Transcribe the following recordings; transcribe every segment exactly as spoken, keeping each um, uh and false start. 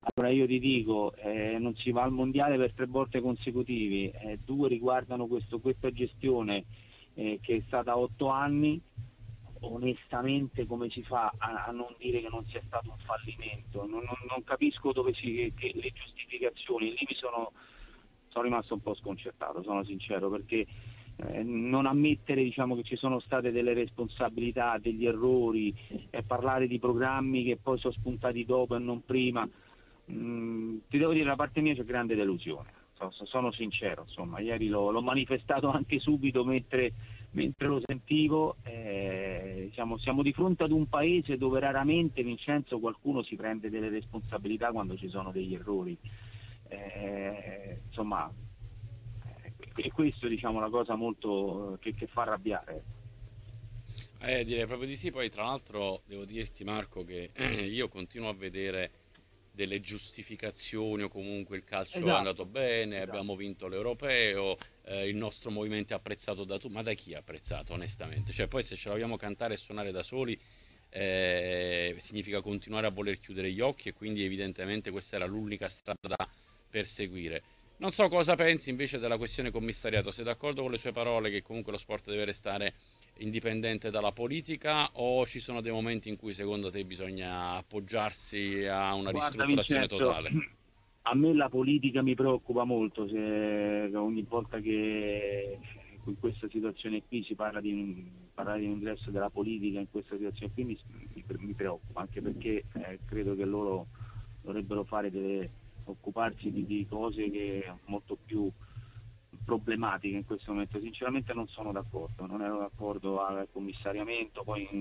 Allora io ti dico, eh, non si va al mondiale per tre volte consecutivi, eh, due riguardano questo, questa gestione eh, che è stata a otto anni. Onestamente come si fa a, a non dire che non sia stato un fallimento? Non, non- non capisco dove si, che, che le giustificazioni, lì mi sono, sono rimasto un po' sconcertato, sono sincero, perché eh, non ammettere, diciamo, che ci sono state delle responsabilità, degli errori, e parlare di programmi che poi sono spuntati dopo e non prima. Mm, ti devo dire, da parte mia c'è grande delusione, so- so- sono sincero, insomma, ieri l'ho, l'ho manifestato anche subito mentre, mentre lo sentivo. Eh, siamo, siamo di fronte ad un paese dove raramente, Vincenzo, qualcuno si prende delle responsabilità quando ci sono degli errori. Eh, insomma, e questo, diciamo, la cosa molto che, che fa arrabbiare. Eh, direi proprio di sì. Poi, tra l'altro, devo dirti, Marco, che io continuo a vedere delle giustificazioni o comunque il calcio è andato Esatto, bene, esatto. abbiamo vinto l'europeo, eh, il nostro movimento è apprezzato da tutti. Ma da chi è apprezzato, onestamente? Cioè, poi se ce la vogliamo cantare e suonare da soli, eh, significa continuare a voler chiudere gli occhi e quindi evidentemente questa era l'unica strada da perseguire. Non so cosa pensi invece della questione commissariato, sei d'accordo con le sue parole che comunque lo sport deve restare indipendente dalla politica o ci sono dei momenti in cui secondo te bisogna appoggiarsi a una Guarda ristrutturazione Vincenzo, totale? a me la politica mi preoccupa molto, se ogni volta che in questa situazione qui si parla di un, parlare di un ingresso della politica in questa situazione qui mi, mi- mi preoccupa, anche perché eh, credo che loro dovrebbero fare delle, occuparsi di, di cose che molto più problematiche in questo momento. Sinceramente non sono d'accordo, non ero d'accordo al commissariamento, poi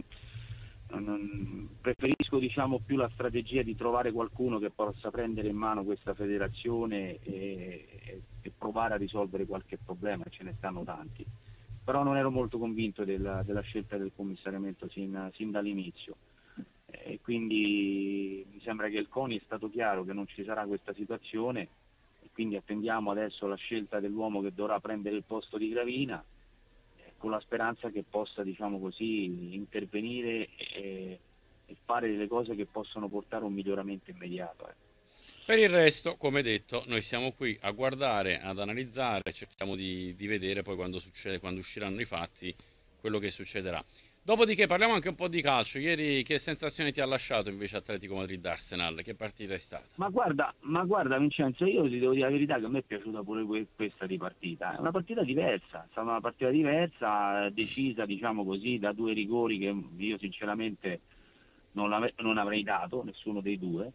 non- preferisco, diciamo, più la strategia di trovare qualcuno che possa prendere in mano questa federazione e, e- e provare a risolvere qualche problema, ce ne stanno tanti. Però non ero molto convinto della, della scelta del commissariamento sin, sin dall'inizio. E quindi mi sembra che il CONI è stato chiaro che non ci sarà questa situazione, e quindi attendiamo adesso la scelta dell'uomo che dovrà prendere il posto di Gravina, eh, con la speranza che possa, diciamo così, intervenire e, e fare delle cose che possono portare a un miglioramento immediato. eh. Per il resto, come detto, noi siamo qui a guardare, ad analizzare, cerchiamo di, di vedere poi quando succede, quando usciranno i fatti, quello che succederà. Dopodiché parliamo anche un po' di calcio. Ieri che sensazione ti ha lasciato invece Atletico Madrid-Arsenal? Che partita è stata? Ma guarda, ma guarda Vincenzo, io ti devo dire la verità che a me è piaciuta pure que- questa di partita. È una partita diversa, è stata una partita diversa, decisa, diciamo così, da due rigori che io sinceramente non, l'ave- non avrei dato, nessuno dei due.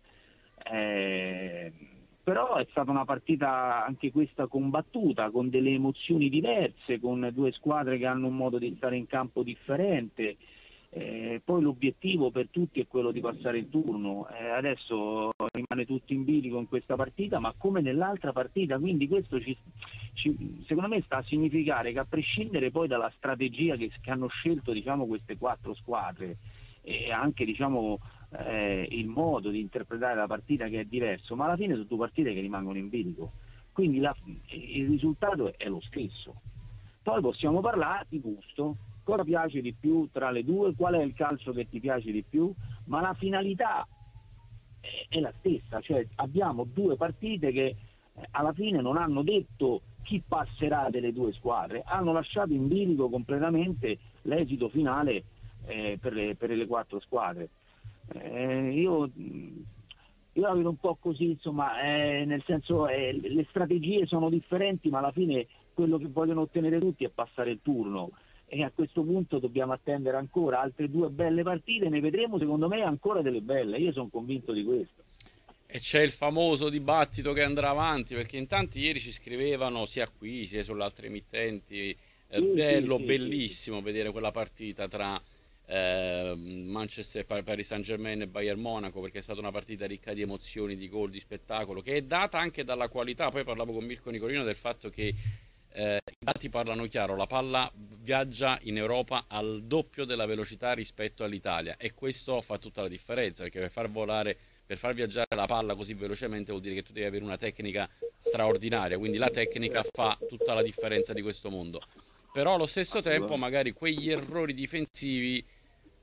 Eh, Però è stata una partita anche questa combattuta, con delle emozioni diverse, con due squadre che hanno un modo di stare in campo differente. Eh, poi l'obiettivo per tutti è quello di passare il turno. Eh, adesso rimane tutto in bilico in questa partita, ma come nell'altra partita, quindi questo ci, ci- secondo me sta a significare che, a prescindere poi dalla strategia che, che hanno scelto, diciamo, queste quattro squadre, e anche, diciamo, eh, il modo di interpretare la partita che è diverso, ma alla fine sono due partite che rimangono in bilico, quindi la- il risultato è lo stesso. Poi possiamo parlare di gusto, cosa piace di più tra le due, qual è il calcio che ti piace di più, ma la finalità è, è la stessa, cioè abbiamo due partite che eh, alla fine non hanno detto chi passerà delle due squadre, hanno lasciato in bilico completamente l'esito finale eh, per, le, per le quattro squadre. Eh, io, io la vedo un po' così, insomma, eh, nel senso, eh, le strategie sono differenti, ma alla fine quello che vogliono ottenere tutti è passare il turno, e a questo punto dobbiamo attendere ancora altre due belle partite, ne vedremo secondo me ancora delle belle, io sono convinto di questo. E c'è il famoso dibattito che andrà avanti, perché in tanti ieri ci scrivevano sia qui sia sulle altre emittenti, eh, Sì, sì, bello, sì, sì, sì. bellissimo vedere quella partita tra eh, Manchester, Paris Saint Germain e Bayern Monaco, perché è stata una partita ricca di emozioni, di gol, di spettacolo, che è data anche dalla qualità. Poi parlavo con Mirko Nicolino del fatto che eh, i dati parlano chiaro, la palla viaggia in Europa al doppio della velocità rispetto all'Italia e questo fa tutta la differenza, perché per far volare, per far viaggiare la palla così velocemente vuol dire che tu devi avere una tecnica straordinaria, quindi la tecnica fa tutta la differenza di questo mondo. Però allo stesso tempo Assolutamente. magari quegli errori difensivi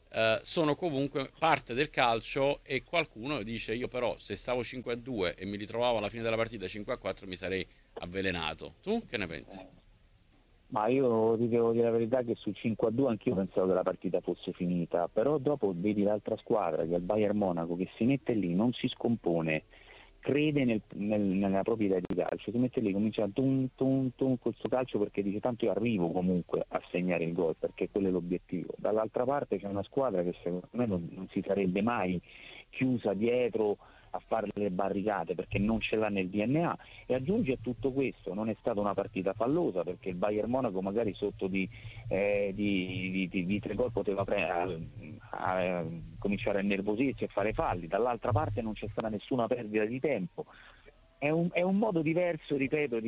eh, sono comunque parte del calcio, e qualcuno dice io però se stavo cinque a due e mi ritrovavo alla fine della partita cinque a quattro mi sarei avvelenato. Tu che ne pensi? Ma io ti devo dire la verità che su cinque a due anch'io pensavo che la partita fosse finita, però dopo vedi l'altra squadra, che è il Bayern Monaco, che si mette lì, non si scompone, crede nel- nel- nella propria idea di calcio, si mette lì, comincia a tum tum tum col suo calcio perché dice tanto io arrivo comunque a segnare il gol, perché quello è l'obiettivo. Dall'altra parte c'è una squadra che secondo me non, non si sarebbe mai chiusa dietro a fare le barricate perché non ce l'ha nel D N A, e aggiunge a tutto questo non è stata una partita fallosa perché il Bayern Monaco magari sotto di, eh, di, di, di, di tre gol poteva pre- a, a, a cominciare a nervosirsi e fare falli, dall'altra parte non c'è stata nessuna perdita di tempo. È un, è un modo diverso, ripeto,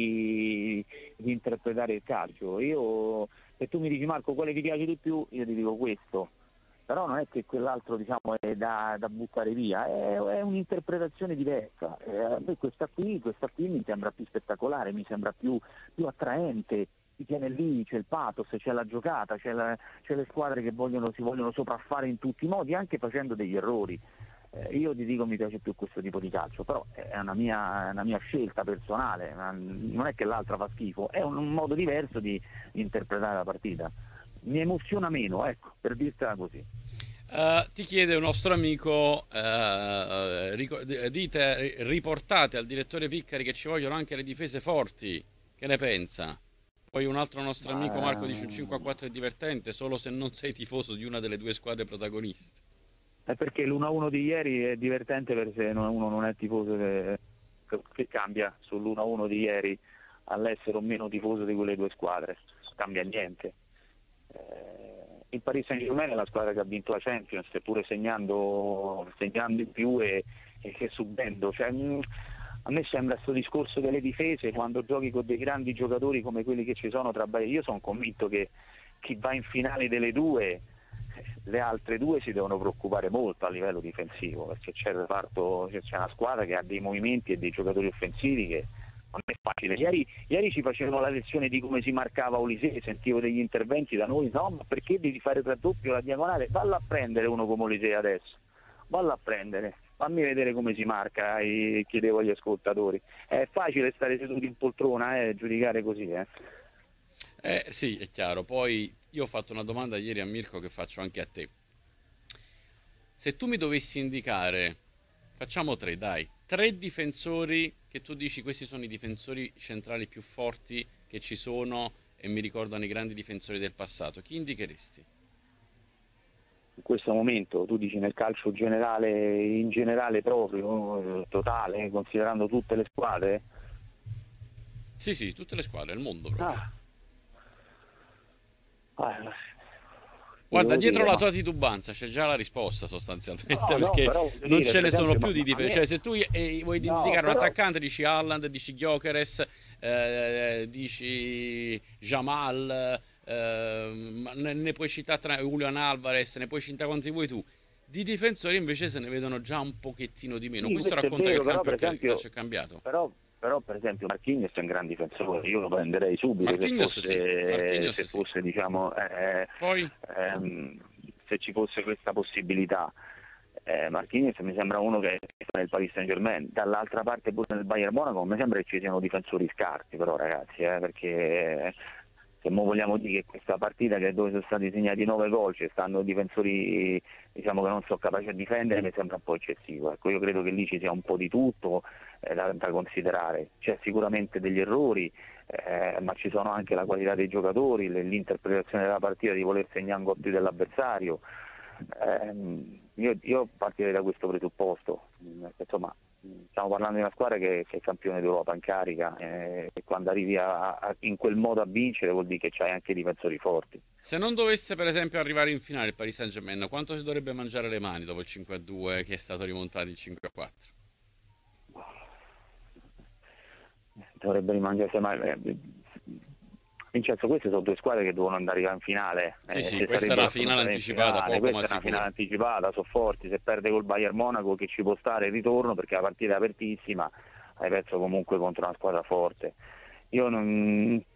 di, di interpretare il calcio. Io, se tu mi dici Marco quale ti piace di più, io ti dico questo, però non è che quell'altro diciamo è da, da buttare via, è, è un'interpretazione diversa. Eh, a me questa qui, questa qui mi sembra più spettacolare, mi sembra più, più attraente, ti tiene lì, c'è il pathos, c'è la giocata, c'è, la, c'è le squadre che vogliono, si vogliono sopraffare in tutti i modi, anche facendo degli errori. Eh, io ti dico mi piace più questo tipo di calcio, però è una mia, è una mia scelta personale, non è che l'altra fa schifo, è un, un modo diverso di, di interpretare la partita. Mi emoziona meno, ecco, per dirtela così. Uh, ti chiede un nostro amico, uh, rico- dite, riportate al direttore Piccari che ci vogliono anche le difese forti, che ne pensa? Poi un altro nostro amico Marco dice un cinque a quattro è divertente solo se non sei tifoso di una delle due squadre protagoniste. È perché l'uno a uno di ieri è divertente per se uno non è tifoso, che, che cambia sull'uno a uno di ieri all'essere o meno tifoso di quelle due squadre, non cambia niente. Eh, il Paris Saint-Germain è la squadra che ha vinto la Champions, eppure segnando, segnando in più e, e subendo. Cioè, mh, a me sembra questo discorso delle difese quando giochi con dei grandi giocatori come quelli che ci sono tra Bayern. Io sono convinto che chi va in finale delle due, le altre due si devono preoccupare molto a livello difensivo, perché c'è il reparto, c'è una squadra che ha dei movimenti e dei giocatori offensivi che non è facile. Ieri, ieri ci facevano la lezione di come si marcava Olise, sentivo degli interventi da noi, no, ma perché devi fare il raddoppio, la diagonale? Vallo a prendere uno come Olise adesso, vallo a prendere, fammi vedere come si marca, e chiedevo agli ascoltatori. È facile stare seduti in poltrona e eh, giudicare così, eh. Eh sì, è chiaro. Poi io ho fatto una domanda ieri a Mirko che faccio anche a te. Se tu mi dovessi indicare, facciamo tre, dai, tre difensori che tu dici questi sono i difensori centrali più forti che ci sono e mi ricordano i grandi difensori del passato, chi indicheresti? In questo momento tu dici nel calcio generale, in generale proprio, eh, totale, considerando tutte le squadre? Sì, sì, tutte le squadre, il mondo proprio. Ah. Ah, Guarda, devo dietro dire, la ma tua titubanza c'è già la risposta sostanzialmente, no, no, perché però voglio non dire, ce per ne sono esempio, più ma, di ma difesa. me, Cioè, se tu eh, vuoi no, indicare un però, attaccante, dici Haaland, dici Gyökeres, eh, dici Jamal, eh, ma ne, ne puoi citare tra Julian Alvarez, ne puoi citare quanti vuoi tu. Di difensori invece se ne vedono già un pochettino di meno. sì, Questo questo è racconta che il, vero, però campio, per che il esempio, calcio è cambiato. però, però per esempio Marquinhos è un gran difensore, io lo prenderei subito se Marquinhos sì, fosse, Marquinhos se sì. fosse diciamo, eh, Poi? ehm, se ci fosse questa possibilità. Eh, Marquinhos mi sembra uno che sta nel Paris Saint Germain, dall'altra parte pure nel Bayern Monaco mi sembra che ci siano difensori scarsi però ragazzi, eh, perché se mo vogliamo dire che questa partita che dove sono stati segnati nove gol ci stanno difensori diciamo che non sono capaci a difendere mi sembra un po' eccessivo, ecco, io credo che lì ci sia un po' di tutto eh, da, da considerare, c'è sicuramente degli errori eh, ma ci sono anche la qualità dei giocatori, l'interpretazione della partita di voler segnare un gol più dell'avversario. Eh, io, io partirei da questo presupposto, insomma stiamo parlando di una squadra che, che è campione d'Europa in carica eh, e quando arrivi a, a, in quel modo a vincere vuol dire che c'hai anche difensori forti. Se non dovesse per esempio arrivare in finale il Paris Saint-Germain, quanto si dovrebbe mangiare le mani dopo il cinque a due che è stato rimontato il cinque a quattro? Dovrebbe rimangiare mai. Vincenzo, queste sono due squadre che devono andare in finale. Sì, Eh, sì, se questa è una sarebbero finale in anticipata, finale, poco ma questa è una finale sicuro. anticipata, sono forti. Se perde col Bayern Monaco, che ci può stare il ritorno perché la partita è apertissima, hai perso comunque contro una squadra forte. Io non,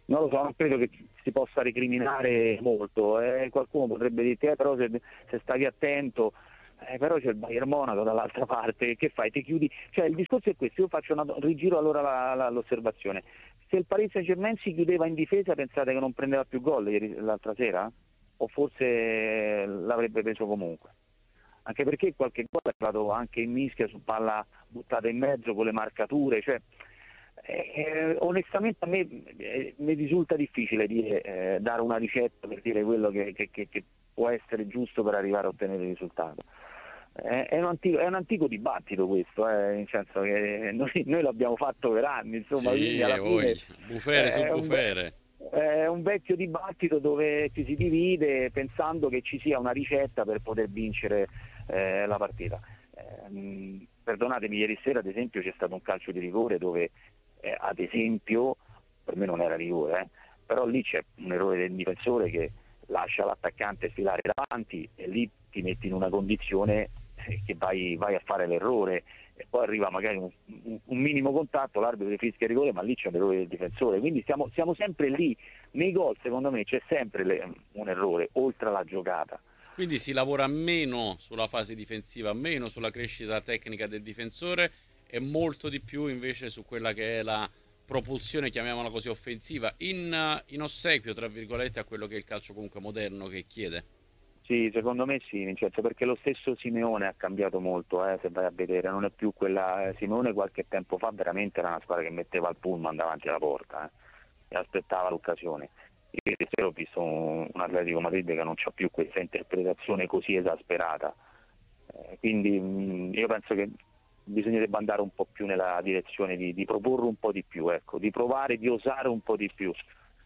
non lo so, non credo che si possa recriminare molto, eh. Qualcuno potrebbe dirti, eh, però se, se stavi attento, eh, però c'è il Bayern Monaco dall'altra parte, che fai? Ti chiudi? Cioè il discorso è questo, io faccio una, rigiro allora la, la, l'osservazione. Se il Paris Saint-Germain si chiudeva in difesa, pensate che non prendeva più gol ieri, l'altra sera? O forse l'avrebbe preso comunque? Anche perché qualche gol è arrivato anche in mischia su palla buttata in mezzo con le marcature, cioè eh, onestamente a me eh, mi risulta difficile dire, eh, dare una ricetta per dire quello che, che, che, che può essere giusto per arrivare a ottenere il risultato. Eh, è, un antico, è un antico dibattito questo, eh, nel senso che noi, noi l'abbiamo fatto per anni, insomma, quindi Sì, alla fine bufere su è un, bufere. è un vecchio dibattito dove ci si divide pensando che ci sia una ricetta per poter vincere eh, la partita. Eh, perdonatemi, ieri sera ad esempio c'è stato un calcio di rigore dove eh, ad esempio, per me non era rigore, eh, però lì c'è un errore del difensore che lascia l'attaccante sfilare davanti e lì ti metti in una condizione eh, che vai, vai a fare l'errore e poi arriva magari un, un, un minimo contatto, l'arbitro fischia il rigore, ma lì c'è un errore del difensore, quindi siamo, siamo sempre lì. Nei gol secondo me c'è sempre le, un errore, oltre alla giocata. Quindi si lavora meno sulla fase difensiva, meno sulla crescita tecnica del difensore e molto di più invece su quella che è la propulsione, chiamiamola così, offensiva, in, in ossequio, tra virgolette, a quello che è il calcio comunque moderno che chiede. Sì, secondo me sì, Vincenzo, perché lo stesso Simeone ha cambiato molto, eh, se vai a vedere, non è più quella. Simeone qualche tempo fa veramente era una squadra che metteva il pullman davanti alla porta eh, e aspettava l'occasione. Ieri sera ho visto un, un Atletico Madrid che non c'ha più questa interpretazione così esasperata, eh, quindi mh, io penso che bisognerebbe andare un po' più nella direzione di, di proporre un po' di più, ecco, di provare, di osare un po' di più,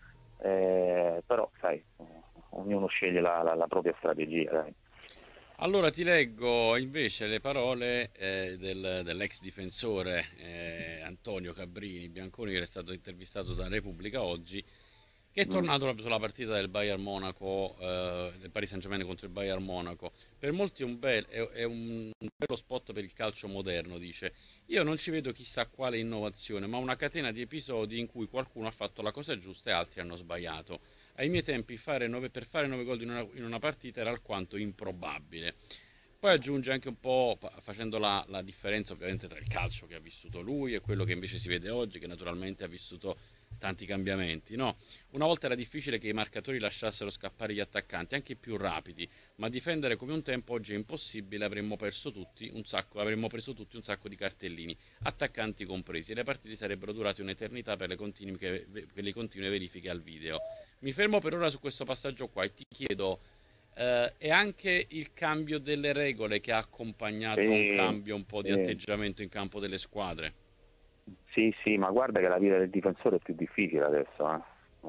eh, però sai, ognuno sceglie la, la, la propria strategia. Dai. Allora ti leggo invece le parole eh, del, dell'ex difensore eh, Antonio Cabrini Bianconi, che è stato intervistato da Repubblica oggi, che è tornato proprio sulla partita del Bayern Monaco, eh, del Paris Saint-Germain contro il Bayern Monaco. Per molti è un, bel, è, è un bello spot per il calcio moderno, dice. Io non ci vedo chissà quale innovazione, ma una catena di episodi in cui qualcuno ha fatto la cosa giusta e altri hanno sbagliato. Ai miei tempi fare nove, per fare nove gol in una, in una partita era alquanto improbabile. Poi aggiunge anche un po', facendo la, la differenza ovviamente tra il calcio che ha vissuto lui e quello che invece si vede oggi, che naturalmente ha vissuto tanti cambiamenti, no? Una volta era difficile che i marcatori lasciassero scappare gli attaccanti, anche i più rapidi, ma difendere come un tempo oggi è impossibile, avremmo perso tutti un sacco, avremmo preso tutti un sacco di cartellini, attaccanti compresi, e le partite sarebbero durate un'eternità per le continue, per le continue verifiche al video. Mi fermo per ora su questo passaggio qua e ti chiedo, eh, è anche il cambio delle regole che ha accompagnato Sì, un cambio un po' di sì. atteggiamento in campo delle squadre? Sì, sì, ma guarda che la vita del difensore è più difficile adesso. Eh.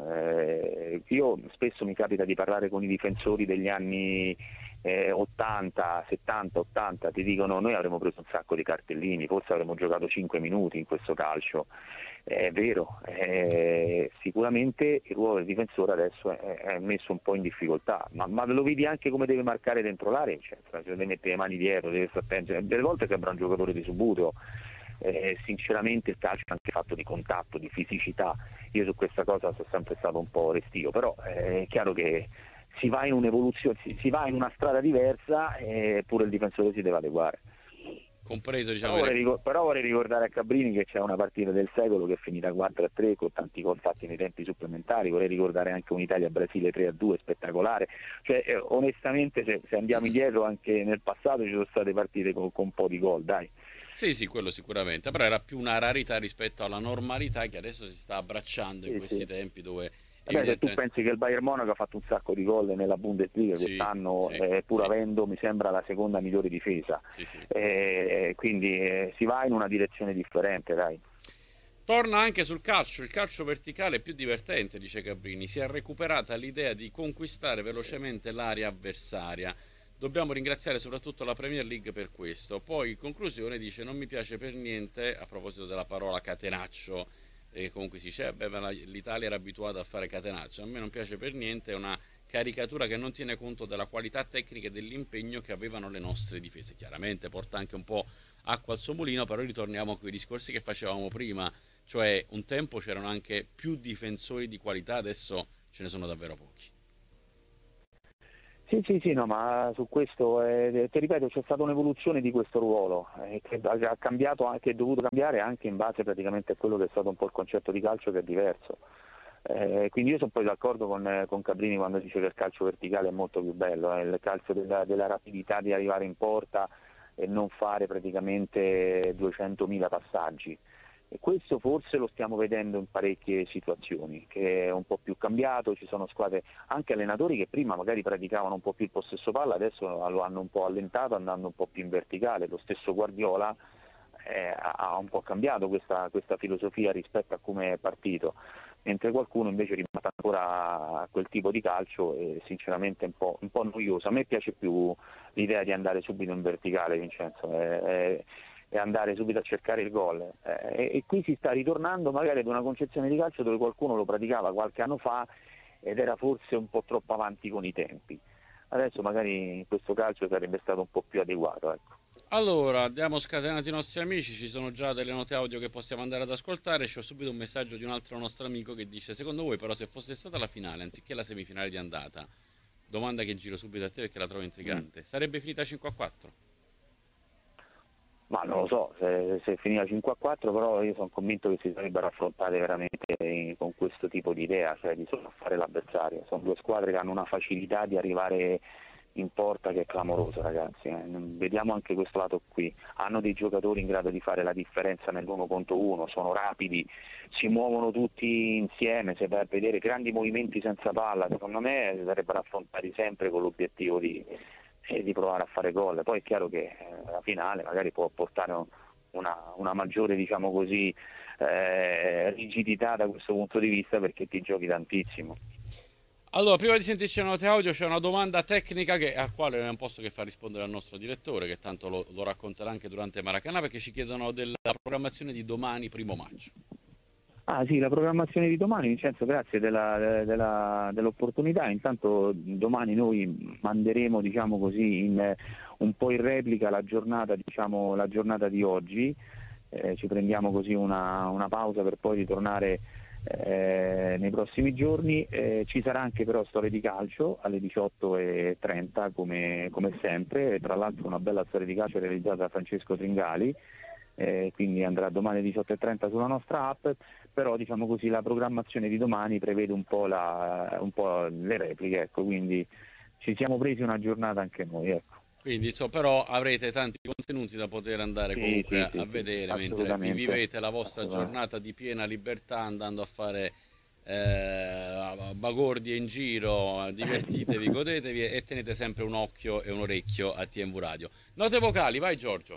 Eh, io spesso mi capita di parlare con i difensori degli anni eh, ottanta, settanta, ottanta, ti dicono noi avremmo preso un sacco di cartellini, forse avremmo giocato cinque minuti in questo calcio. È vero, eh, sicuramente il ruolo del difensore adesso è, è messo un po' in difficoltà, ma, ma lo vedi anche come deve marcare dentro l'area, cioè, se deve mettere le mani dietro, deve stare attento, delle volte sembra un giocatore di subbuto. Eh, sinceramente il calcio è anche fatto di contatto, di fisicità, io su questa cosa sono sempre stato un po' restio, però eh, è chiaro che si va in un'evoluzione, si, si va in una strada diversa e pure il difensore si deve adeguare. Compreso, diciamo, Però vorrei, ricor- però vorrei ricordare a Cabrini che c'è una partita del secolo che è finita quattro a tre con tanti gol fatti nei tempi supplementari, vorrei ricordare anche un'Italia-Brasile tre a due spettacolare, cioè eh, onestamente se, se andiamo indietro anche nel passato ci sono state partite con, con un po' di gol, dai. Sì, sì, quello sicuramente, però era più una rarità rispetto alla normalità che adesso si sta abbracciando in Sì, questi sì. tempi dove Vabbè, se tu evidentemente... pensi che il Bayern Monaco ha fatto un sacco di gol nella Bundesliga Sì, quest'anno, sì, eh, pur sì, avendo, mi sembra, la seconda migliore difesa, sì, sì. eh, quindi eh, si va in una direzione differente, dai. Torna anche sul calcio, il calcio verticale è più divertente, dice Cabrini, si è recuperata l'idea di conquistare velocemente l'area avversaria. Dobbiamo ringraziare soprattutto la Premier League per questo. Poi in conclusione dice non mi piace per niente, a proposito della parola catenaccio, e comunque si dice, eh, beh, ma l'Italia era abituata a fare catenaccio, a me non piace per niente, è una caricatura che non tiene conto della qualità tecnica e dell'impegno che avevano le nostre difese. Chiaramente porta anche un po' acqua al suo mulino, però ritorniamo a quei discorsi che facevamo prima. Cioè un tempo c'erano anche più difensori di qualità, adesso ce ne sono davvero pochi. Sì, sì, sì, no, ma su questo, eh, ti ripeto, c'è stata un'evoluzione di questo ruolo, eh, che ha cambiato, che è dovuto cambiare anche in base praticamente a quello che è stato un po' il concetto di calcio, che è diverso. Eh, quindi io sono poi d'accordo con, con Cabrini quando dice che il calcio verticale è molto più bello, è il calcio della, della rapidità di arrivare in porta e non fare praticamente duecentomila passaggi. E questo forse lo stiamo vedendo in parecchie situazioni, che è un po' più cambiato, ci sono squadre, anche allenatori che prima magari praticavano un po' più il possesso palla, adesso lo hanno un po' allentato andando un po' più in verticale. Lo stesso Guardiola eh, ha un po' cambiato questa, questa filosofia rispetto a come è partito, mentre qualcuno invece è rimasto ancora a quel tipo di calcio e sinceramente è un po', un po' noioso. A me piace più l'idea di andare subito in verticale, Vincenzo, è, è, e andare subito a cercare il gol, eh, e qui si sta ritornando magari ad una concezione di calcio dove qualcuno lo praticava qualche anno fa ed era forse un po' troppo avanti con i tempi. Adesso magari in questo calcio sarebbe stato un po' più adeguato, ecco. Allora, abbiamo scatenato i nostri amici, ci sono già delle note audio che possiamo andare ad ascoltare. C'ho subito un messaggio di un altro nostro amico che dice: secondo voi però se fosse stata la finale anziché la semifinale di andata, domanda che giro subito a te perché la trovo intrigante, mm. sarebbe finita cinque a quattro? Ma non lo so, se, se finiva cinque a quattro, però io sono convinto che si sarebbero affrontate veramente in, con questo tipo di idea, cioè di sopraffare l'avversario. Sono due squadre che hanno una facilità di arrivare in porta che è clamorosa, ragazzi. Eh. Vediamo anche questo lato qui. Hanno dei giocatori in grado di fare la differenza nell'uno contro uno, sono rapidi, si muovono tutti insieme, se vai a vedere grandi movimenti senza palla, secondo me si sarebbero affrontati sempre con l'obiettivo di e di provare a fare gol. Poi è chiaro che eh, la finale magari può portare una, una maggiore, diciamo così, eh, rigidità da questo punto di vista, perché ti giochi tantissimo. Allora, prima di sentirci la note audio c'è una domanda tecnica che, a quale non posso che far rispondere al nostro direttore, che tanto lo, lo racconterà anche durante Maracanã, perché ci chiedono della programmazione di domani, primo maggio. Ah sì, la programmazione di domani, Vincenzo, grazie della, della, dell'opportunità. Intanto domani noi manderemo, diciamo così, in, un po' in replica la giornata, diciamo, la giornata di oggi, eh, ci prendiamo così una, una pausa per poi ritornare eh, nei prossimi giorni. Eh, ci sarà anche però storia di calcio alle diciotto e trenta come, come sempre, tra l'altro una bella storia di calcio realizzata da Francesco Tringali. Eh, quindi andrà domani alle diciotto e trenta sulla nostra app, però diciamo così la programmazione di domani prevede un po', la, un po' le repliche, ecco, quindi ci siamo presi una giornata anche noi, ecco. Quindi so, però avrete tanti contenuti da poter andare sì, comunque sì, a sì, vedere sì, mentre vi vivete la vostra giornata di piena libertà andando a fare eh, bagordi in giro, divertitevi, godetevi e tenete sempre un occhio e un orecchio a T M V Radio. Note vocali, vai Giorgio.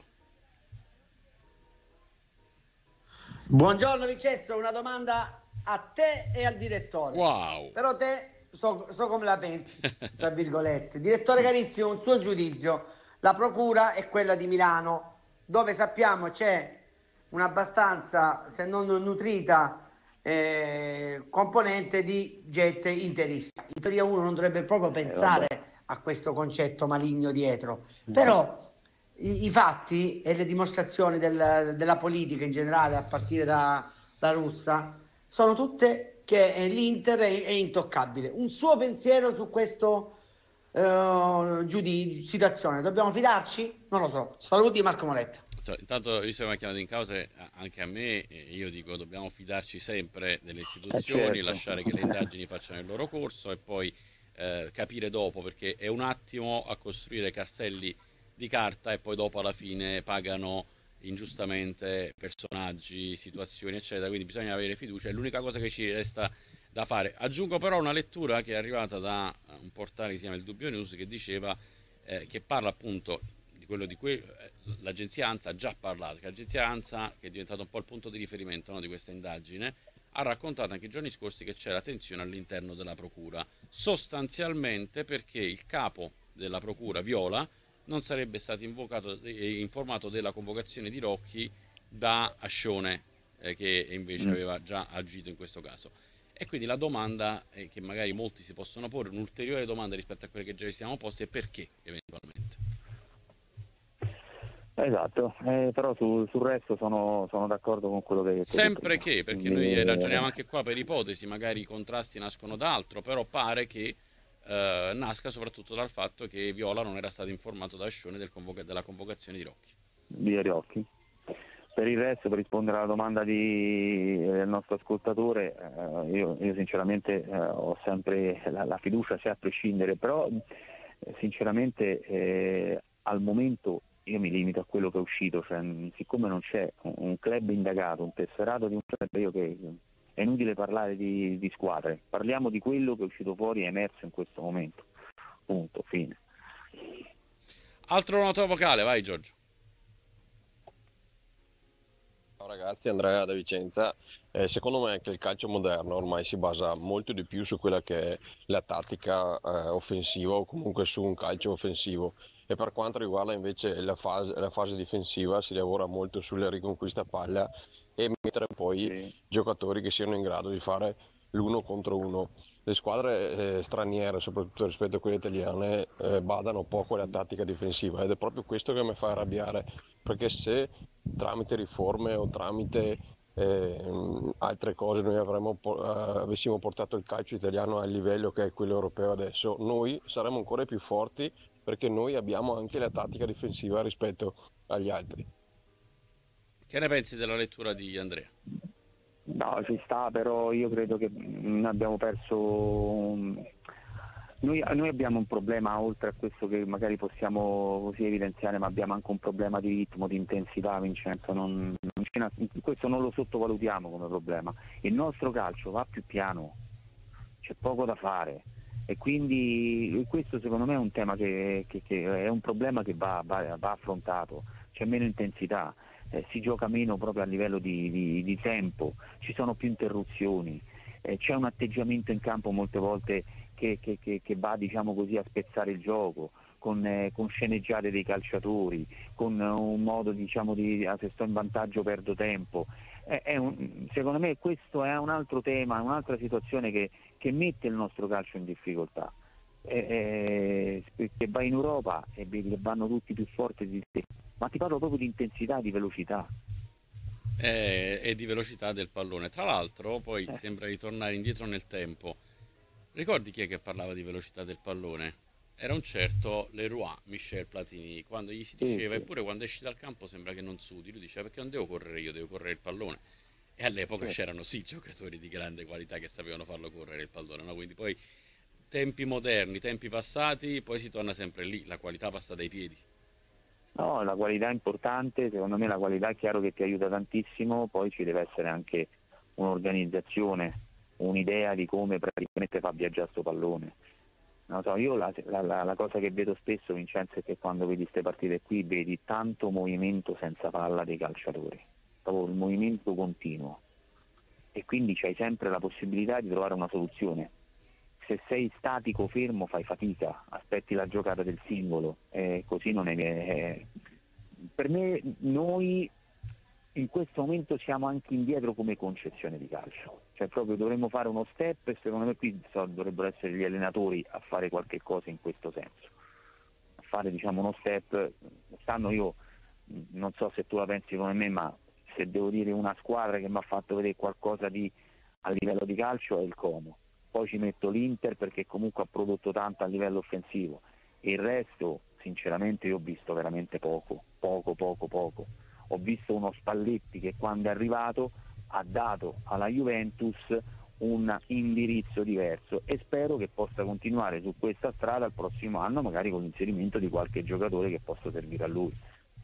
Buongiorno Vincenzo, una domanda a te e al direttore. Wow. Però te so, so come la pensi, tra virgolette. Direttore carissimo, un suo giudizio. La procura è quella di Milano, dove sappiamo c'è un'abbastanza, se non nutrita, eh, componente di gente interista. In teoria uno non dovrebbe proprio pensare eh, a questo concetto maligno dietro. Però I, i fatti e le dimostrazioni del, della politica in generale, a partire da, da russa, sono tutte che eh, l'Inter è, è intoccabile. Un suo pensiero su questo eh, giudi, situazione? Dobbiamo fidarci? Non lo so. Saluti Marco Moretta. Intanto, visto che mi ha chiamato in causa anche a me, io dico dobbiamo fidarci sempre delle istituzioni, eh certo. lasciare che le indagini facciano il loro corso e poi eh, capire dopo, perché è un attimo a costruire castelli di carta e poi dopo alla fine pagano ingiustamente personaggi, situazioni eccetera, quindi bisogna avere fiducia, è l'unica cosa che ci resta da fare. Aggiungo però una lettura che è arrivata da un portale che si chiama Il Dubbio News, che diceva eh, che parla appunto di quello di cui eh, l'agenzia ANSA ha già parlato, che l'agenzia ANSA, che è diventata un po' il punto di riferimento, no, di questa indagine, ha raccontato anche i giorni scorsi che c'era tensione all'interno della procura, sostanzialmente perché il capo della procura, Viola, non sarebbe stato invocato e informato della convocazione di Rocchi da Ascione, eh, che invece mm. aveva già agito in questo caso. E quindi la domanda è che magari molti si possono porre, un'ulteriore domanda rispetto a quelle che già ci siamo posti, è perché eventualmente? Esatto, eh, però su- sul resto sono, sono d'accordo con quello che hai detto tu Sempre prima. che, perché Quindi, noi eh, ragioniamo anche qua per ipotesi, magari i contrasti nascono da altro, però pare che eh, nasca soprattutto dal fatto che Viola non era stato informato da Scione del convoca- della convocazione di Rocchi. di ieri occhi. Per il resto, per rispondere alla domanda di- del nostro ascoltatore, eh, io, io sinceramente eh, ho sempre la, la fiducia, se a prescindere, però eh, sinceramente eh, al momento io mi limito a quello che è uscito, cioè, mh, siccome non c'è un, un club indagato, un tesserato di un club, io che è inutile parlare di, di squadre, parliamo di quello che è uscito fuori e è emerso in questo momento. Punto, fine. Altro noto vocale, vai Giorgio. Ciao ragazzi, Andrea da Vicenza. Eh, secondo me anche il calcio moderno ormai si basa molto di più su quella che è la tattica eh, offensiva o comunque su un calcio offensivo e per quanto riguarda invece la fase, la fase difensiva si lavora molto sulla riconquista palla e mettere poi Sì. giocatori che siano in grado di fare l'uno contro uno. Le squadre eh, straniere, soprattutto rispetto a quelle italiane, eh, badano poco alla tattica difensiva ed è proprio questo che mi fa arrabbiare, perché se tramite riforme o tramite eh, altre cose noi avremmo, po- eh, avessimo portato il calcio italiano al livello che è quello europeo adesso, noi saremmo ancora più forti perché noi abbiamo anche la tattica difensiva rispetto agli altri. Che ne pensi della lettura di Andrea? No, ci sta, però io credo che mh, abbiamo perso. Noi, noi abbiamo un problema, oltre a questo che magari possiamo così evidenziare, ma abbiamo anche un problema di ritmo, di intensità, Vincenzo. Non, non ce n'ha- questo non lo sottovalutiamo come problema. Il nostro calcio va più piano, c'è poco da fare. E quindi questo secondo me è un tema che, che- che è un problema che va, va- va affrontato. C'è meno intensità, eh, si gioca meno proprio a livello di, di- di tempo, ci sono più interruzioni, eh, c'è un atteggiamento in campo molte volte che, che- che- che va, diciamo così, a spezzare il gioco, con, eh, con sceneggiate dei calciatori, con eh, un modo, diciamo, di ah, se sto in vantaggio perdo tempo. È- è un- secondo me questo è un altro tema, un'altra situazione che, che mette il nostro calcio in difficoltà. Eh, eh, che vai in Europa e vedi che vanno tutti più forti di te, ma ti parlo proprio di intensità, di velocità. E, e di velocità del pallone. Tra l'altro, poi Eh, sembra di tornare indietro nel tempo. Ricordi chi è che parlava di velocità del pallone? Era un certo Leroy Michel Platini, quando gli si sì, diceva, sì, eppure quando esci dal campo sembra che non sudi, lui diceva perché non devo correre io, devo correre il pallone. E all'epoca certo. c'erano sì giocatori di grande qualità che sapevano farlo correre il pallone, no? Quindi poi tempi moderni, tempi passati, poi si torna sempre lì, la qualità passa dai piedi. No, la qualità è importante, secondo me la qualità è chiaro che ti aiuta tantissimo, poi ci deve essere anche un'organizzazione, un'idea di come praticamente fa viaggiare sto pallone. Non so, io la, la- la- la cosa che vedo spesso, Vincenzo, è che quando vedi queste partite qui vedi tanto movimento senza palla dei calciatori, proprio il movimento continuo e quindi c'hai sempre la possibilità di trovare una soluzione. Se sei statico, fermo, fai fatica, aspetti la giocata del singolo, eh, così non è, è- Per me noi in questo momento siamo anche indietro come concezione di calcio, cioè proprio dovremmo fare uno step e secondo me qui so, dovrebbero essere gli allenatori a fare qualche cosa in questo senso, a fare diciamo uno step. Quest'anno io mh, non so se tu la pensi come me, ma se devo dire una squadra che mi ha fatto vedere qualcosa di a livello di calcio è il Como, poi ci metto l'Inter perché comunque ha prodotto tanto a livello offensivo, e il resto sinceramente io ho visto veramente poco, poco, poco, poco. Ho visto uno Spalletti che quando è arrivato ha dato alla Juventus un indirizzo diverso e spero che possa continuare su questa strada il prossimo anno, magari con l'inserimento di qualche giocatore che possa servire a lui.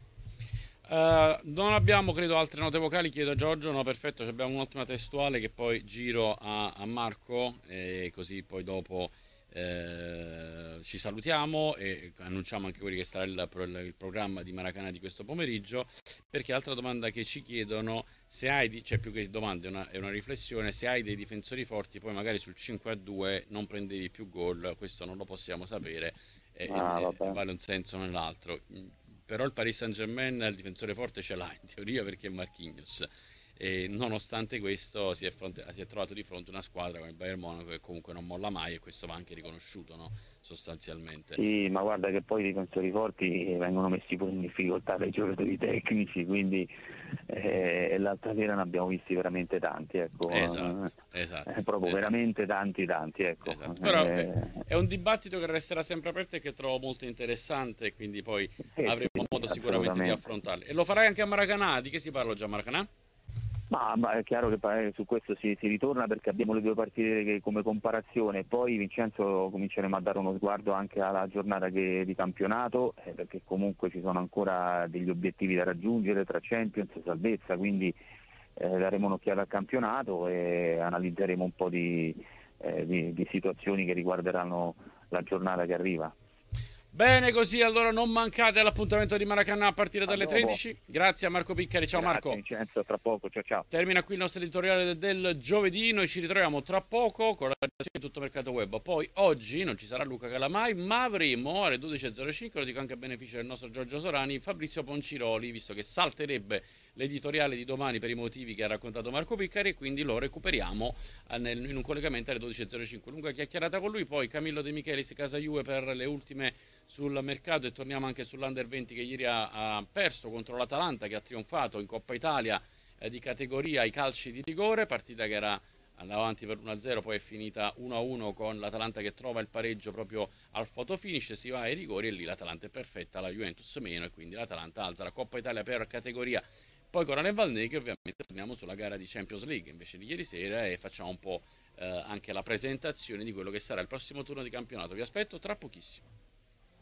Eh, non abbiamo, credo, altre note vocali. Chiedo a Giorgio. No, perfetto. ci Abbiamo un'ultima testuale che poi giro a, a Marco. E così poi dopo eh, ci salutiamo e annunciamo anche quelli che sarà il, pro- il programma di Maracana di questo pomeriggio. Perché altra domanda che ci chiedono, se hai, di- cioè più che domande, è una, è una riflessione, se hai dei difensori forti, poi magari sul cinque a due non prendevi più gol, questo non lo possiamo sapere e, Ah, e- e vabbè. vale un senso o nell'altro. Però il Paris Saint-Germain il difensore forte ce l'ha in teoria perché è Marquinhos. e nonostante questo si è, fronte, si è trovato di fronte a una squadra come il Bayern Monaco che comunque non molla mai, e questo va anche riconosciuto, no? Sostanzialmente. Sì, ma guarda che poi i difensori forti vengono messi pure in difficoltà dai giocatori tecnici, quindi eh, l'altra sera ne abbiamo visti veramente tanti, ecco. Esatto, esatto, eh, proprio esatto. veramente tanti tanti, ecco. Esatto. Però Eh, è, è un dibattito che resterà sempre aperto e che trovo molto interessante, e quindi poi sì, avremo sì, modo sicuramente di assolutamente. affrontarli. E lo farai anche a Maracanã? Di che si parla già a Maracanã? Ma, ma è chiaro che pa- su questo si, si ritorna, perché abbiamo le due partite che, come comparazione, poi Vincenzo cominceremo a dare uno sguardo anche alla giornata che, di campionato, eh, perché comunque ci sono ancora degli obiettivi da raggiungere tra Champions e salvezza, quindi eh, daremo un'occhiata al campionato e analizzeremo un po' di, eh, di, di situazioni che riguarderanno la giornata che arriva. Bene così, allora non mancate all'appuntamento di Maracanã a partire A dalle dopo. tredici. Grazie a Marco Piccari, ciao Grazie, Marco. Vincenzo, tra poco, ciao ciao. Termina qui il nostro editoriale del giovedì, noi ci ritroviamo tra poco con la redazione di Tutto Mercato Web. Poi oggi non ci sarà Luca Calamai, ma avremo alle dodici e zero cinque, lo dico anche a beneficio del nostro Giorgio Sorani, Fabrizio Ponciroli, visto che salterebbe l'editoriale di domani per i motivi che ha raccontato Marco Piccari, e quindi lo recuperiamo in un collegamento alle dodici e zero cinque. Lunga chiacchierata con lui, poi Camillo De Michelis, Casa Juve, per le ultime sul mercato, e torniamo anche sull'Under venti che ieri ha, ha perso contro l'Atalanta, che ha trionfato in Coppa Italia eh, di categoria ai calci di rigore, partita che era andava avanti per uno a zero, poi è finita uno a uno con l'Atalanta che trova il pareggio proprio al fotofinish, si va ai rigori e lì l'Atalanta è perfetta, la Juventus meno, e quindi l'Atalanta alza la Coppa Italia per categoria. Poi con Ale Valneghi ovviamente torniamo sulla gara di Champions League invece di ieri sera, e facciamo un po' eh, anche la presentazione di quello che sarà il prossimo turno di campionato. Vi aspetto tra pochissimo.